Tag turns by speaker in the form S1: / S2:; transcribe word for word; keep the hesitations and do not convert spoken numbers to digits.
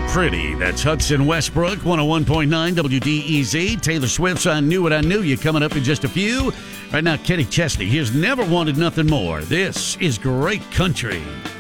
S1: pretty. That's Hudson Westbrook, one oh one point nine W D E Z. Taylor Swift's I Knew What I Knew You coming up in just a few. Right now, Kenny Chesney. Here's Never Wanted Nothing More. This is Great Country.